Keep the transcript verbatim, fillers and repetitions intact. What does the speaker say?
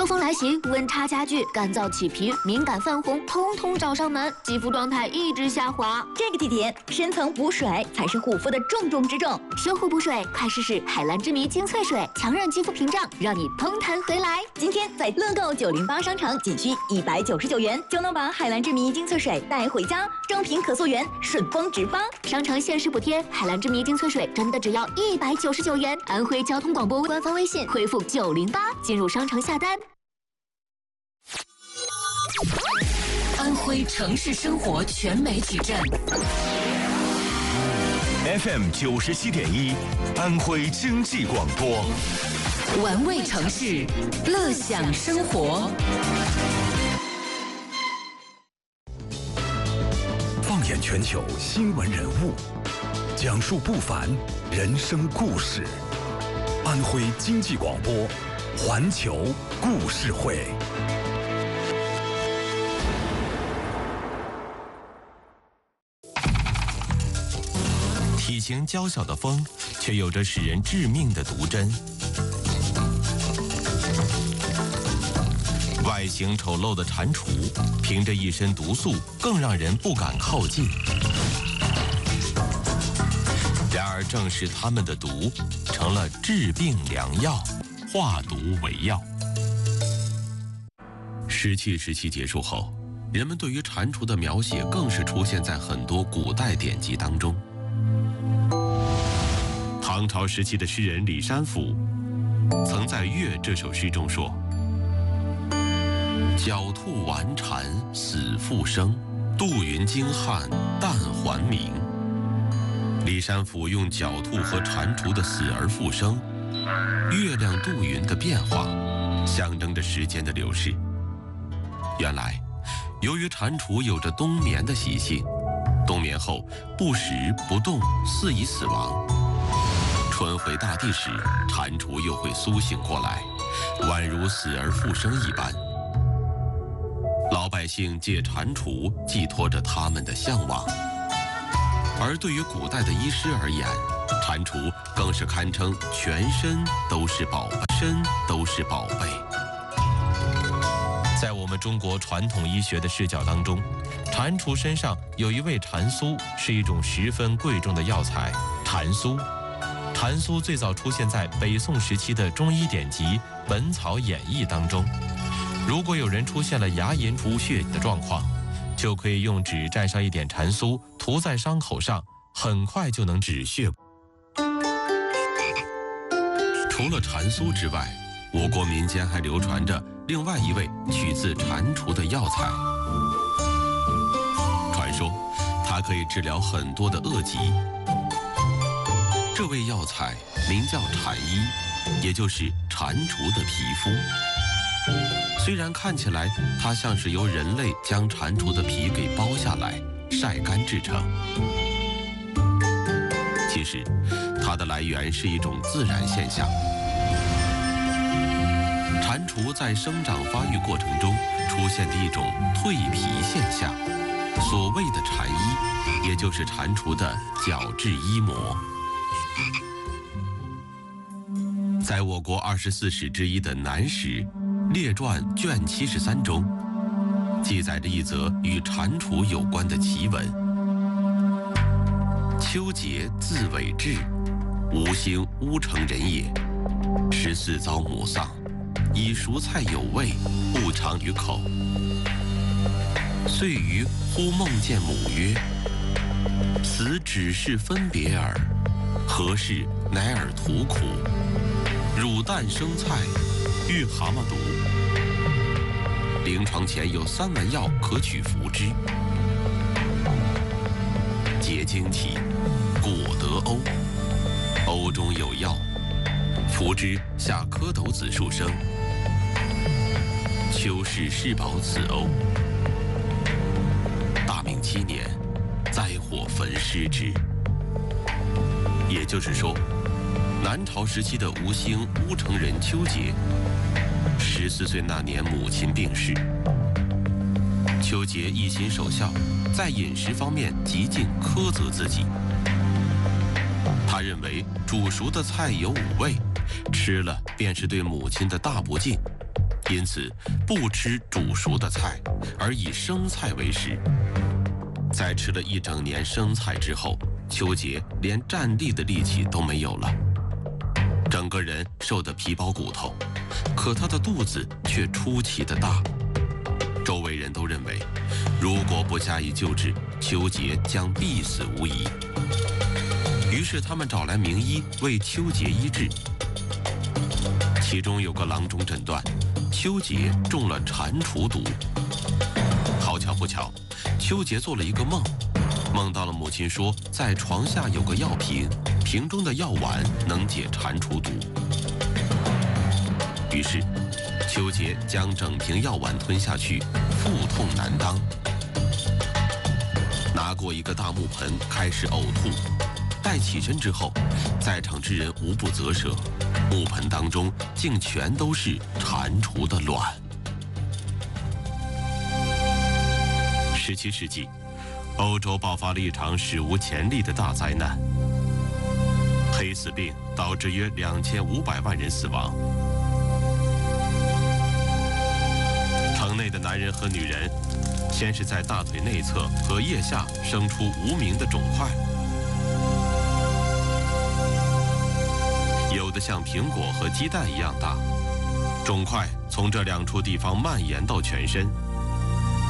秋风来袭，温差加剧，干燥起皮、敏感泛红，通通找上门，肌肤状态一直下滑。 这个季节，深层补水才是护肤的重中之重。 深护补水，快试试海蓝之谜精粹水，强韧肌肤屏障，让你嘭弹回来。 今天在乐购九零八商城，仅需一百九十九元就能把海蓝之谜精粹水带回家，正品可溯源，顺丰直发。 商城限时补贴，海蓝之谜精粹水真的只要一百九十九元。安徽交通广播官方微信回复九零八进入商城下单。 安徽城市生活全媒体站 F M 九十七点一，安徽经济广播， 玩味城市，乐享生活。 放眼全球新闻人物，讲述不凡人生故事。安徽经济广播，环球故事会。 体型娇小的风，却有着使人致命的毒针。外形丑陋的蟾蜍，凭着一身毒素，更让人不敢靠近。然而，正是它们的毒，成了治病良药，化毒为药。石器时期结束后，人们对于蟾蜍的描写更是出现在很多古代典籍当中。唐朝时期的诗人李山甫曾在《月》这首诗中说：“狡兔顽蝉死复生，杜云惊汉旦还明。”李山甫用狡兔和蟾蜍的死而复生，月亮杜云的变化，象征着时间的流逝。原来，由于蟾蜍有着冬眠的习性，冬眠后不食不动，似已死亡。春回大地时，蟾蜍又会苏醒过来，宛如死而复生一般。老百姓借蟾蜍寄托着他们的向往，而对于古代的医师而言，蟾蜍更是堪称全身都是宝贝，身都是宝贝。在我们中国传统医学的视角当中，蟾蜍身上有一味蟾酥，是一种十分贵重的药材。蟾酥，蟾酥最早出现在北宋时期的中医典籍《本草演义》当中。如果有人出现了牙龈出血的状况，就可以用纸蘸上一点蟾酥，涂在伤口上，很快就能止血。除了蟾酥之外，我国民间还流传着另外一味取自蟾蜍的药材。传说它可以治疗很多的恶疾。这味药材名叫蟾衣，也就是蟾蜍的皮肤。虽然看起来它像是由人类将蟾蜍的皮给剥下来晒干制成，其实它的来源是一种自然现象。蟾蜍在生长发育过程中出现的一种蜕皮现象，所谓的蟾衣，也就是蟾蜍的角质衣膜。在我国二十四史之一的《南史列传》卷七十三中，记载着一则与蟾蜍有关的奇闻。丘桀字韦志，吴兴乌城人也。十四遭母丧，以熟菜有味，不尝于口。遂于忽梦见母曰：“此只是分别耳，何事乃尔图苦？乳蛋生菜，遇蛤蟆毒。临床前有三丸药可取服之：结晶体，果得瓯，瓯中有药，服之下蝌蚪子数生。秋氏施饱此瓯，大明七年，灾火焚尸之。”也就是说，南朝时期的吴兴乌城人丘桀，十四岁那年母亲病逝。丘桀一心守孝，在饮食方面极尽苛责自己。他认为煮熟的菜有五味，吃了便是对母亲的大不敬， 因此不吃煮熟的菜，而以生菜为食。在吃了一整年生菜之后，邱杰连站立的力气都没有了，整个人瘦得皮包骨头，可他的肚子却出奇的大。周围人都认为，如果不加以救治，邱杰将必死无疑。于是他们找来名医为邱杰医治，其中有个郎中诊断，邱杰中了蟾蜍毒。好巧不巧，邱杰做了一个梦，梦到了母亲说，在床下有个药瓶，瓶中的药丸能解蟾蜍毒。于是，邱杰将整瓶药丸吞下去，腹痛难当，拿过一个大木盆开始呕吐。待起身之后，在场之人无不啧舌，木盆当中竟全都是蟾蜍的卵。十七世纪，欧洲爆发了一场史无前例的大灾难，黑死病导致约两千五百万人死亡。城内的男人和女人，先是在大腿内侧和腋下生出无名的肿块，有的像苹果和鸡蛋一样大，肿块从这两处地方蔓延到全身。